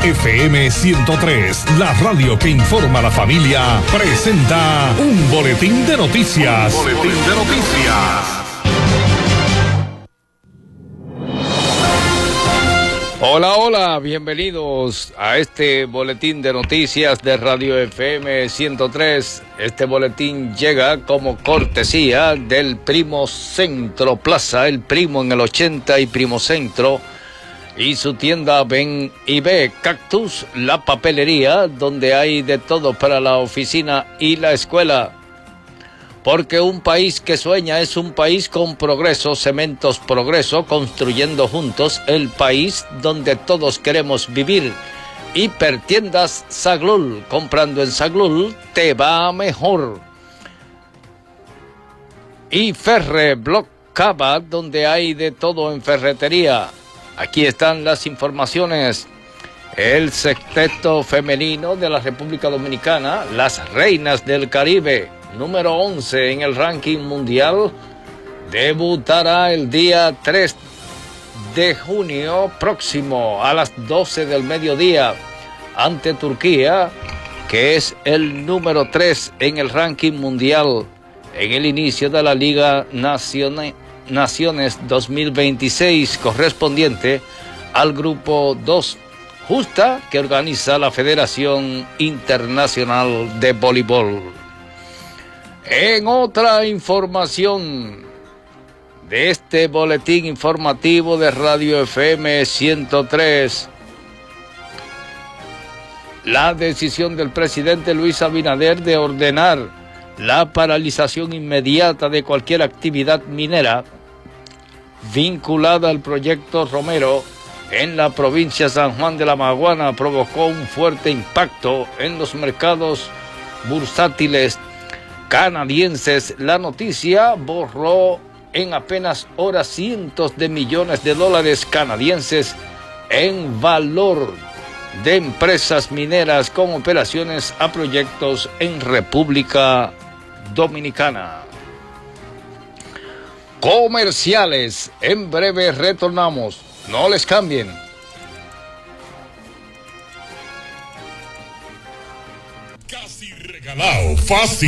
FM 103, la radio que informa a la familia, presenta un boletín de noticias. Hola, hola, bienvenidos a este boletín de noticias de Radio FM 103. Este boletín llega como cortesía del Primo Centro Plaza, el Primo en el 80 y Primo Centro, y su tienda Ven y Ve Cactus, la papelería, donde hay de todo para la oficina y la escuela. Porque un país que sueña es un país con progreso. Cementos Progreso, construyendo juntos el país donde todos queremos vivir. Hipertiendas Saglul, comprando en Saglul te va mejor. Y Ferre Block Cava, donde hay de todo en ferretería. Aquí están las informaciones. El sexteto femenino de la República Dominicana, las Reinas del Caribe, número 11 en el ranking mundial, debutará el día 3 de junio próximo a las 12 del mediodía ante Turquía, que es el número 3 en el ranking mundial, en el inicio de la Liga Naciones 2026, correspondiente al grupo 2, justa, que organiza la Federación Internacional de Voleibol. En otra información de este boletín informativo de Radio FM 103, la decisión del presidente Luis Abinader de ordenar la paralización inmediata de cualquier actividad minera vinculada al proyecto Romero en la provincia de San Juan de la Maguana provocó un fuerte impacto en los mercados bursátiles canadienses. La noticia borró en apenas horas cientos de millones de dólares canadienses en valor de empresas mineras con operaciones a proyectos en República Dominicana. Comerciales, en breve retornamos, no les cambien. Casi regalado, fácil.